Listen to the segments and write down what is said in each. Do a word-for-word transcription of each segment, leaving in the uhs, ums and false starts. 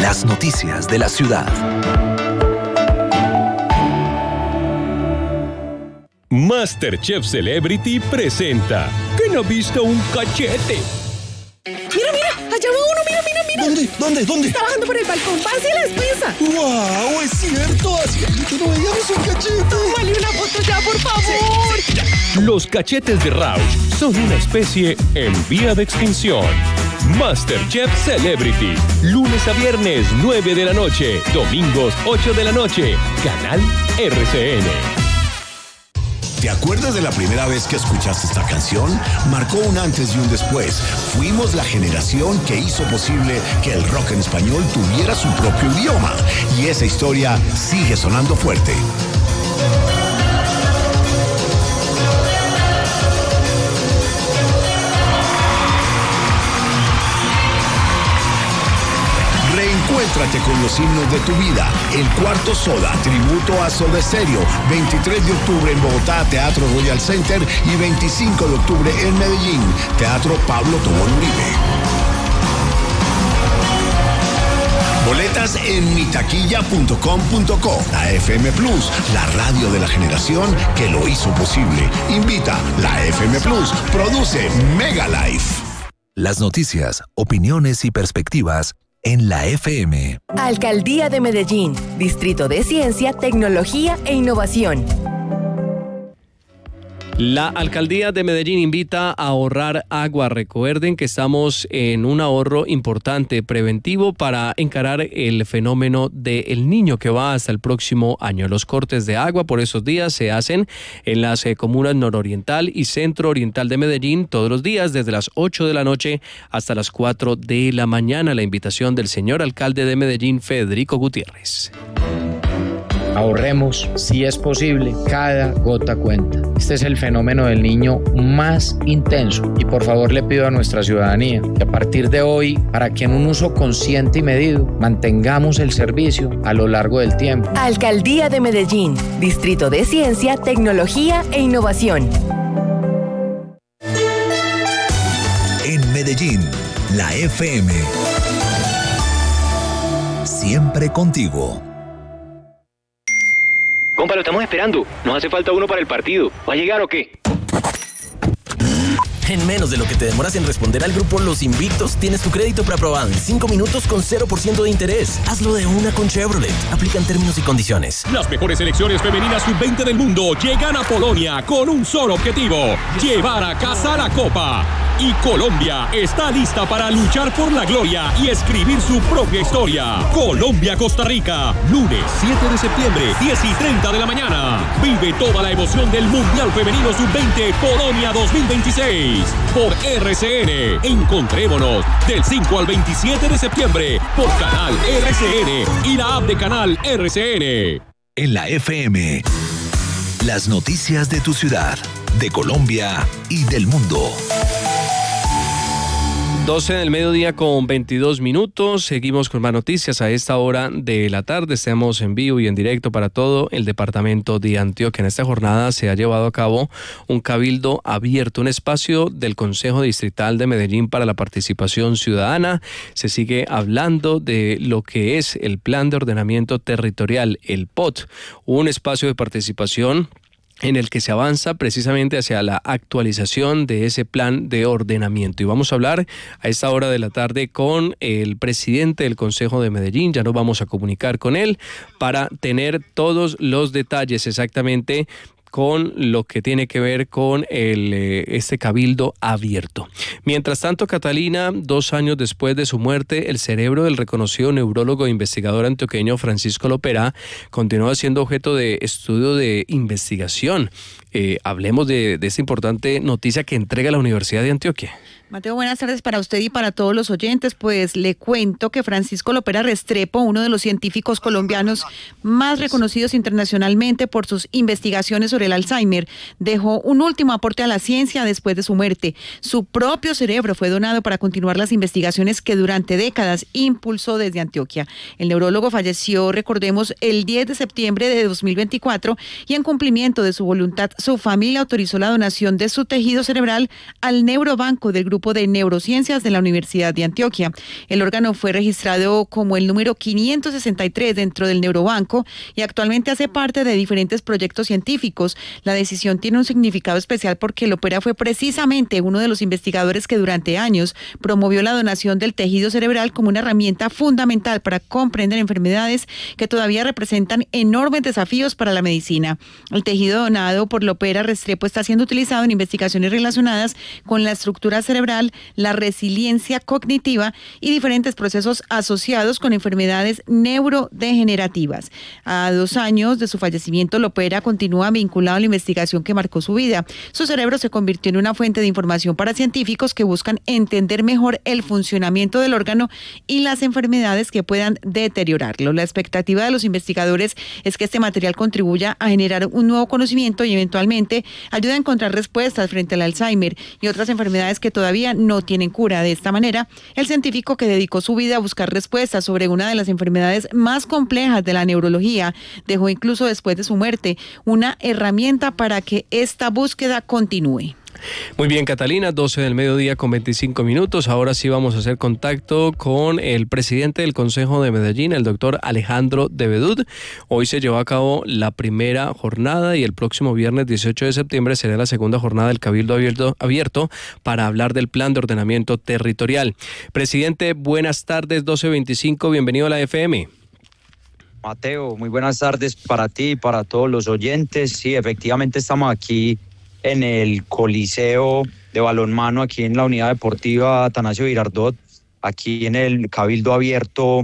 Las noticias de la ciudad. MasterChef Celebrity presenta ¿Quién ha visto un cachete? Mira, mira, allá va uno, mira, mira, mira. ¿Dónde? ¿Dónde? ¿Dónde? Está bajando por el balcón, parce la espesa. ¡Wow! Es cierto, hacía mucho no veíamos un cachete. Tómale una foto ya, por favor. Sí, sí, Los cachetes de Rauch son una especie en vía de extinción. MasterChef Celebrity, lunes a viernes, nueve de la noche, domingos, ocho de la noche, canal R C N. ¿Te acuerdas de la primera vez que escuchaste esta canción? Marcó un antes y un después. Fuimos la generación que hizo posible que el rock en español tuviera su propio idioma. Y esa historia sigue sonando fuerte. Reencuéntrate con los himnos de tu vida. El Cuarto Soda, tributo a Soda Stereo. veintitrés de octubre en Bogotá, Teatro Royal Center. Y veinticinco de octubre en Medellín, Teatro Pablo Tobón Uribe. Boletas en mitaquilla punto com punto co. La F M Plus, la radio de la generación que lo hizo posible. Invita la F M Plus. Produce Mega Life. Las noticias, opiniones y perspectivas en la F M. Alcaldía de Medellín, Distrito de Ciencia, Tecnología e Innovación. La Alcaldía de Medellín invita a ahorrar agua. Recuerden que estamos en un ahorro importante, preventivo, para encarar el fenómeno del Niño que va hasta el próximo año. Los cortes de agua por esos días se hacen en las eh, comunas nororiental y centro-oriental de Medellín todos los días desde las ocho de la noche hasta las cuatro de la mañana. La invitación del señor alcalde de Medellín, Federico Gutiérrez. Ahorremos, si es posible, cada gota cuenta. Este es el fenómeno del Niño más intenso y por favor le pido a nuestra ciudadanía que a partir de hoy, para que en un uso consciente y medido, mantengamos el servicio a lo largo del tiempo. Alcaldía de Medellín, Distrito de Ciencia, Tecnología e Innovación. En Medellín, la F M. Siempre contigo. Compa, lo estamos esperando. Nos hace falta uno para el partido. ¿Va a llegar o qué? En menos de lo que te demoras en responder al grupo Los Invictos, tienes tu crédito preaprobado en cinco minutos con cero por ciento de interés. Hazlo de una con Chevrolet. Aplican términos y condiciones. Las mejores selecciones femeninas sub veinte del mundo llegan a Polonia con un solo objetivo: llevar a casa la copa. Y Colombia está lista para luchar por la gloria y escribir su propia historia. Colombia-Costa Rica, lunes siete de septiembre, diez y treinta de la mañana. Vive toda la emoción del Mundial Femenino sub veinte Polonia dos mil veintiséis. Por R C N. Encontrémonos del cinco al veintisiete de septiembre por Canal R C N y la app de Canal R C N. En la F M, las noticias de tu ciudad, de Colombia y del mundo. doce del mediodía con veintidós minutos. Seguimos con más noticias a esta hora de la tarde. Estamos en vivo y en directo para todo el departamento de Antioquia. En esta jornada se ha llevado a cabo un cabildo abierto, un espacio del Consejo Distrital de Medellín para la participación ciudadana. Se sigue hablando de lo que es el Plan de Ordenamiento Territorial, el P O T, un espacio de participación en el que se avanza precisamente hacia la actualización de ese plan de ordenamiento. Y vamos a hablar a esta hora de la tarde con el presidente del Consejo de Medellín. Ya nos vamos a comunicar con él para tener todos los detalles exactamente con lo que tiene que ver con el, eh, este cabildo abierto. Mientras tanto, Catalina, dos años después de su muerte, el cerebro del reconocido neurólogo e investigador antioqueño Francisco Lopera continúa siendo objeto de estudio de investigación. Eh, hablemos de, de esta importante noticia que entrega la Universidad de Antioquia. Mateo, buenas tardes para usted y para todos los oyentes. Pues le cuento que Francisco Lopera Restrepo, uno de los científicos colombianos más reconocidos internacionalmente por sus investigaciones sobre el Alzheimer, dejó un último aporte a la ciencia después de su muerte. Su propio cerebro fue donado para continuar las investigaciones que durante décadas impulsó desde Antioquia. El neurólogo falleció, recordemos, el diez de septiembre de dos mil veinticuatro y en cumplimiento de su voluntad, su familia autorizó la donación de su tejido cerebral al Neurobanco del Grupo Grupo de Neurociencias de la Universidad de Antioquia. El órgano fue registrado como el número quinientos sesenta y tres dentro del Neurobanco y actualmente hace parte de diferentes proyectos científicos. La decisión tiene un significado especial porque Lopera fue precisamente uno de los investigadores que durante años promovió la donación del tejido cerebral como una herramienta fundamental para comprender enfermedades que todavía representan enormes desafíos para la medicina. El tejido donado por Lopera Restrepo está siendo utilizado en investigaciones relacionadas con la estructura cerebral, la resiliencia cognitiva y diferentes procesos asociados con enfermedades neurodegenerativas. A dos años de su fallecimiento, Lopera continúa vinculado a la investigación que marcó su vida. Su cerebro se convirtió en una fuente de información para científicos que buscan entender mejor el funcionamiento del órgano y las enfermedades que puedan deteriorarlo. La expectativa de los investigadores es que este material contribuya a generar un nuevo conocimiento y eventualmente ayude a encontrar respuestas frente al Alzheimer y otras enfermedades que todavía no tienen cura. De esta manera, el científico que dedicó su vida a buscar respuestas sobre una de las enfermedades más complejas de la neurología dejó incluso después de su muerte una herramienta para que esta búsqueda continúe. Muy bien, Catalina, doce del mediodía con veinticinco minutos. Ahora sí vamos a hacer contacto con el presidente del Consejo de Medellín, el doctor Alejandro Devedud. Hoy se llevó a cabo la primera jornada y el próximo viernes dieciocho de septiembre será la segunda jornada del Cabildo abierto, abierto para hablar del plan de ordenamiento territorial. Presidente, buenas tardes, doce veinticinco, bienvenido a la F M. Mateo, muy buenas tardes para ti y para todos los oyentes. Sí, efectivamente estamos aquí en el Coliseo de Balonmano, aquí en la Unidad Deportiva Atanasio Girardot, aquí en el Cabildo Abierto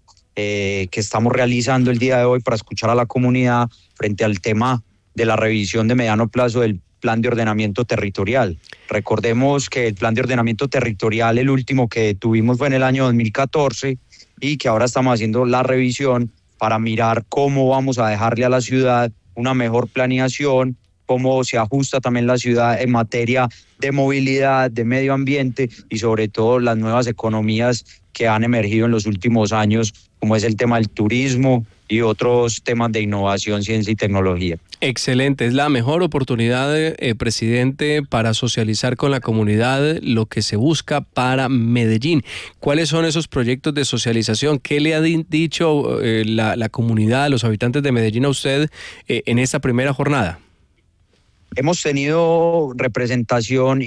eh, que estamos realizando el día de hoy para escuchar a la comunidad frente al tema de la revisión de mediano plazo del Plan de Ordenamiento Territorial. Recordemos que el Plan de Ordenamiento Territorial, el último que tuvimos fue en el año dos mil catorce y que ahora estamos haciendo la revisión para mirar cómo vamos a dejarle a la ciudad una mejor planeación, cómo se ajusta también la ciudad en materia de movilidad, de medio ambiente y sobre todo las nuevas economías que han emergido en los últimos años, como es el tema del turismo y otros temas de innovación, ciencia y tecnología. Excelente, es la mejor oportunidad, eh, presidente, para socializar con la comunidad lo que se busca para Medellín. ¿Cuáles son esos proyectos de socialización? ¿Qué le ha di- dicho eh, la, la comunidad, los habitantes de Medellín a usted eh, en esta primera jornada? Hemos tenido representación